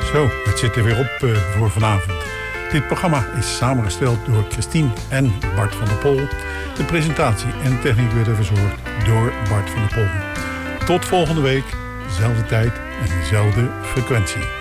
Zo, het zit er weer op voor vanavond. Dit programma is samengesteld door Christine en Bart van der Pol. De presentatie en techniek werden verzorgd door Bart van der Pol. Tot volgende week, dezelfde tijd en dezelfde frequentie.